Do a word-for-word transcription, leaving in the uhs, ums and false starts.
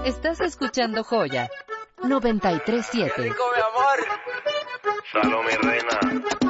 Estás escuchando Joya noventa y tres siete. ¡Qué rico, mi amor! Salud, mi reina.